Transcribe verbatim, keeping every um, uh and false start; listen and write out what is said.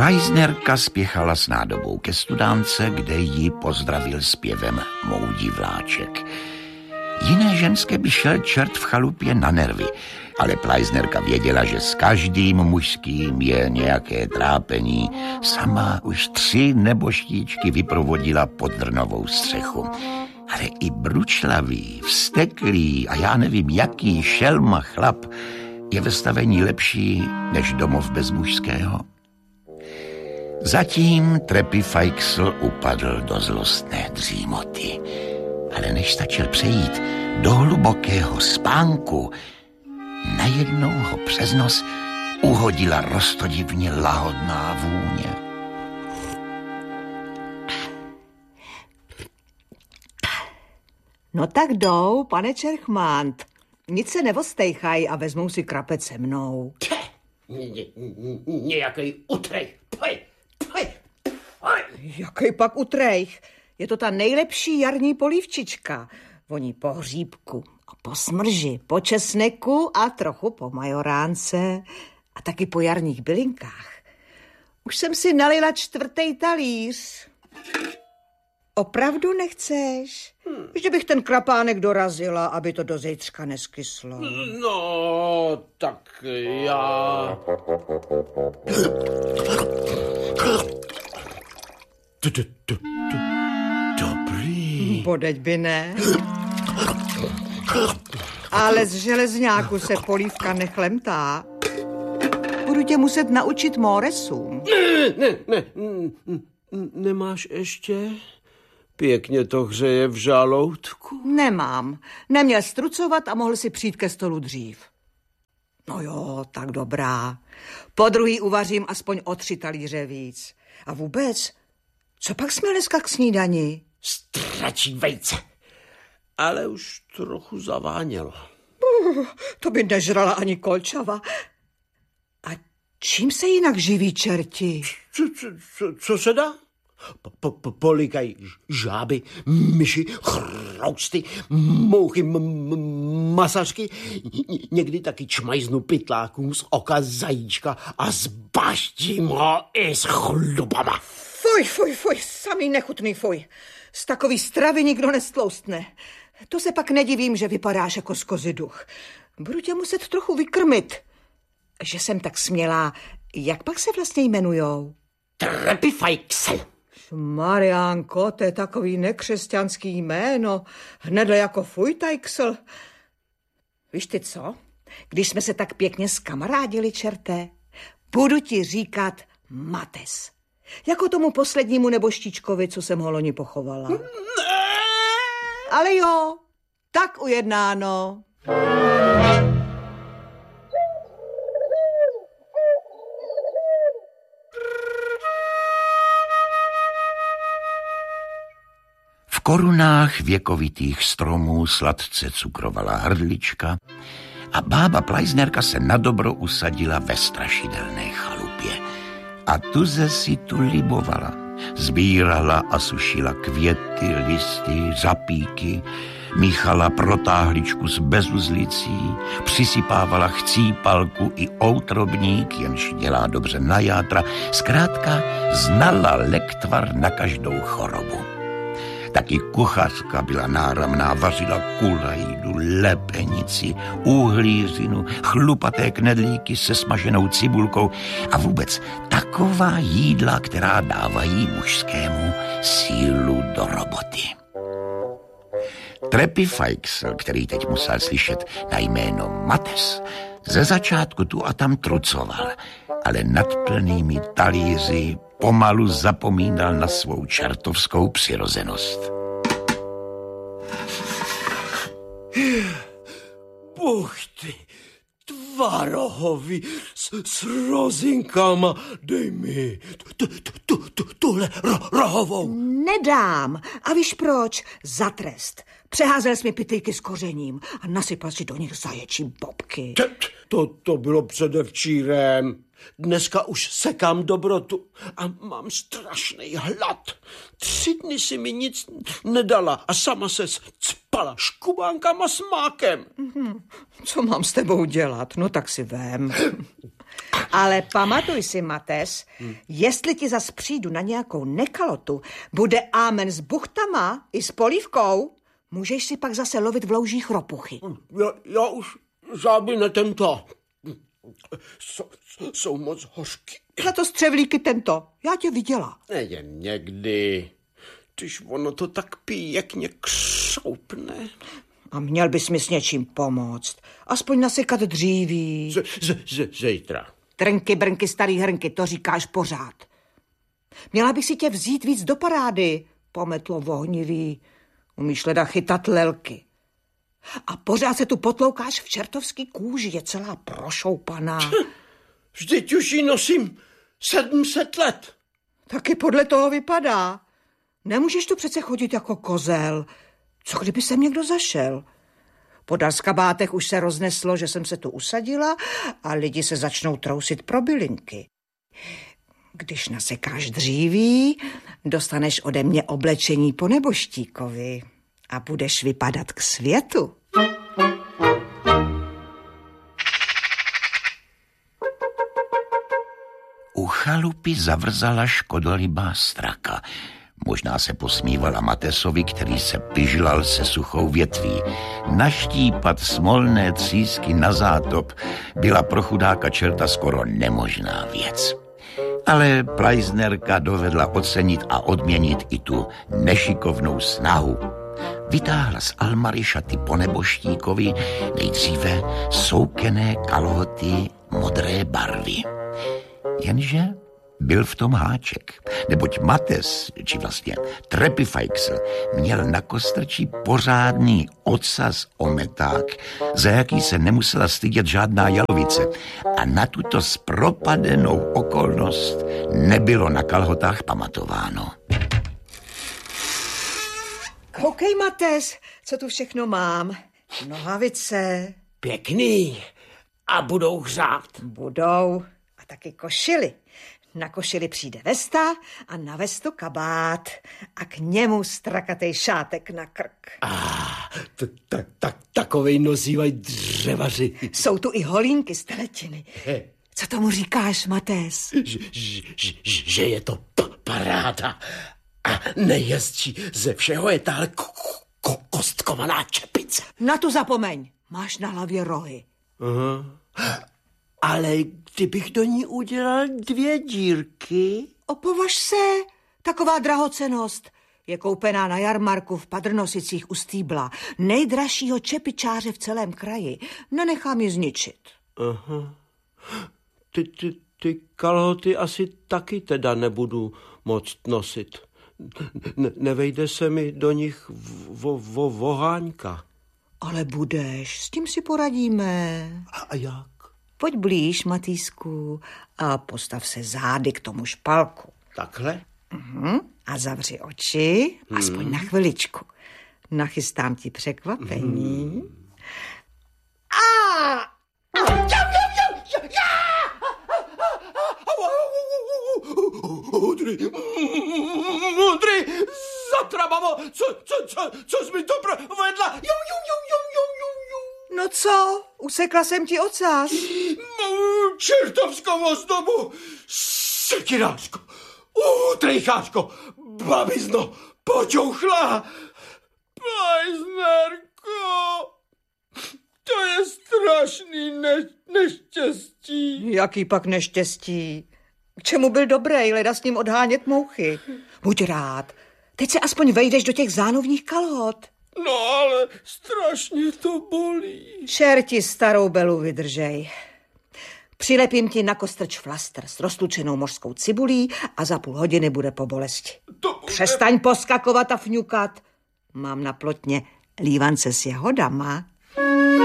Pleisnerka spěchala s nádobou ke studánce, kde ji pozdravil zpěvem moudí vláček. Jiné ženské by šel čert v chalupě na nervy, ale Pleisnerka věděla, že s každým mužským je nějaké trápení. Sama už tři neboštíčky vyprovodila pod drnovou střechu. Ale i bručlavý, vzteklý a já nevím jaký šelma chlap je ve stavení lepší než domov bez mužského. Zatím Trepy Feixl upadl do zlostné dřímoty. Ale než stačil přejít do hlubokého spánku, najednou ho přes nos uhodila roztodivně lahodná vůně. No tak jdou, pane Čerchmant. Nic se nevostejchaj a vezmou si krapec se mnou. Nějakej utrejch. Poj, poj, poj. Jaký pak utrejch? Je to ta nejlepší jarní polívčička. Voní po hříbku a po smrži, po česneku a trochu po majoránce a taky po jarních bylinkách. Už jsem si nalila čtvrtý talíř. Opravdu nechceš? Hmm. Že bych ten krapánek dorazila, aby to do zítřka neskyslo. No, tak já... Dobrý. Bodeď by ne. Ale z železňáku se polívka nechlemtá. Budu tě muset naučit móresům. Ne, ne, ne, nemáš ještě? Pěkně to hřeje v žaloudku. Nemám. Neměl strucovat a mohl si přijít ke stolu dřív. No jo, tak dobrá. Po druhý uvařím aspoň o tři talíře víc. A vůbec, co pak jsme dneska k snídani? Stračí vejce. Ale už trochu zavánělo. Uh, to by nežrala ani kolčava. A čím se jinak živí čerti? Co, co, co, co se dá? Po, po, polikají žáby, myši, chrousty, mouchy, masařky, někdy taky čmajznu pytlákům z oka zajíčka a zbaštím ho i s chlubama. Fuj, fuj, fuj, samý nechutný fuj. Z takový stravy nikdo nestloustne. To se pak nedivím, že vypadáš jako z kozy duch. Budu tě muset trochu vykrmit. Že jsem tak smělá. Jak pak se vlastně jmenujou? Trepy Feixl. Mariánko, to je takový nekřesťanský jméno. Hnedle jako Fujtajksl. Víš ty co? Když jsme se tak pěkně skamarádili, čerté, budu ti říkat Mates. Jako tomu poslednímu neboštíčkovi, co jsem ho loni pochovala. Ne. Ale jo, tak ujednáno. V korunách věkovitých stromů sladce cukrovala hrdlička a bába Pleisnerka se nadobro usadila ve strašidelné chalupě. A tuze si tu libovala. Sbírala a sušila květy, listy, řapíky, míchala protáhličku s bezuzlicí, přisypávala chcípalku i outrobník, jenž dělá dobře na játra. Zkrátka znala lektvar na každou chorobu. Taky kuchařka byla náramná, vařila kulajdu, lepenici, uhlířinu, chlupaté knedlíky se smaženou cibulkou a vůbec taková jídla, která dávají mužskému sílu do roboty. Trepy Feixl, který teď musel slyšet na jméno Mates, ze začátku tu a tam trucoval, ale nad plnými talíři pomalu zapomínal na svou čertovskou přirozenost. Buchty, tvarohový s, s rozinkama, dej mi tuhle rohovou. Nedám. A víš proč? Za trest. Přeházel jsi mi pytlíky s kořením a nasypal si do nich zaječí bobky. To, to bylo předevčírem. Dneska už sekám dobrotu a mám strašný hlad. Tři dny si mi nic nedala a sama se cpala škubánkama s mákem. Mm-hmm. Co mám s tebou dělat? No tak si vem. Ale pamatuj si, Mates, hmm. jestli ti zas přijdu na nějakou nekalotu, bude ámen s buchtama i s polívkou, můžeš si pak zase lovit v loužích ropuchy. Já, já už žáby netento. Jsou, jsou moc hořky. Za to střevlíky tento. Já tě viděla. Nejen někdy, když ono to tak pěkně křoupne. A měl bys mi s něčím pomoct. Aspoň nasykat dříví. Z, z, z, zítra. Trnky, brnky, starý hrnky, to říkáš pořád. Měla bych si tě vzít víc do parády, pometlo vohnivý. Umíš leda chytat lelky. A pořád se tu potloukáš v čertovský kůži, je celá prošoupaná. Vždyť už ji nosím sedm set let. Taky podle toho vypadá. Nemůžeš tu přece chodit jako kozel. Co kdyby sem někdo zašel? Po darskabátech už se rozneslo, že jsem se tu usadila a lidi se začnou trousit pro bylinky. Když nasekáš dříví, dostaneš ode mě oblečení po neboštíkovi a budeš vypadat k světu. U chalupy zavrzala škodolibá straka. Možná se posmívala Matesovi, který se pyžlal se suchou větví. Naštípat smolné třísky na zátop byla pro chudáka čerta skoro nemožná věc. Ale Pleisnerka dovedla ocenit a odměnit i tu nešikovnou snahu. Vytáhla z almary šaty po neboštíkovi, nejdříve soukené kalhoty modré barvy. Jenže byl v tom háček, neboť Mates, či vlastně Trepifajksl, měl na kostrči pořádný ocas ometák, za jaký se nemusela stydět žádná jalovice. A na tuto zpropadenou okolnost nebylo na kalhotách pamatováno. Koukej, Mates, co tu všechno mám. Nohavice. Pěkný. A budou hřát. Budou. A taky košily. Na košili přijde vesta a na vestu kabát a k němu strakatej šátek na krk. Ah, takovej nosívají dřevaři. Jsou tu i holínky z teletiny. Co tomu říkáš, Mates? Že je to paráda a nejjezdčí ze všeho je tahle kostkovaná čepice. Na tu zapomeň, máš na hlavě rohy. Aha. Ale kdybych do ní udělal dvě dírky? Opovaž se, taková drahocenost. Je koupená na jarmarku v Padrnosicích u Stýbla, nejdražšího čepičáře v celém kraji. Nenechám ji zničit. Aha. Ty, ty, ty kalhoty asi taky teda nebudu moct nosit. Ne, nevejde se mi do nich vo, vo, voháňka. Ale budeš, s tím si poradíme. A jak? Pojď blíž, Matýsku, a postav se zády k tomu špalku. Takhle? Uhum. A zavři oči, hmm. aspoň na chviličku. Nachystám ti překvapení. Hmm. A! Udry, udry, zatrabavo, co, co, co, co jsi mi to provedla? Ju, ju, ju, ju, ju, ju, ju. No co, usekla jsem ti ocas. Čertovskou ozdobu, sekirářko, utrejcháčko, babizno, počouchla. Pleisnerko, to je strašný ne- neštěstí. Jaký pak neštěstí? K čemu byl dobrý, leda s ním odhánět mouchy? Buď rád, teď se aspoň vejdeš do těch zánovních kalhot. No ale strašně to bolí. Čerti starou belu vydržej. Přilepím ti na kostrč flastr s roztučenou mořskou cibulí a za půl hodiny bude po bolesti. To bude... Přestaň poskakovat a fňukat. Mám na plotně lívance s jahodama.